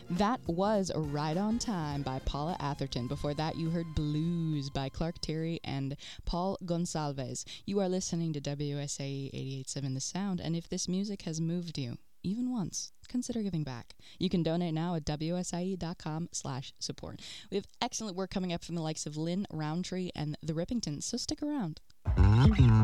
That was Right on Time by Paula Atherton. Before that, you heard Blues by Clark Terry and Paul Gonsalves. You are listening to WSAE 88.7 The Sound, and if this music has moved you, even once, consider giving back. You can donate now at wsie.com/support. We have excellent work coming up from the likes of Lynn Roundtree and the Rippingtons, so stick around.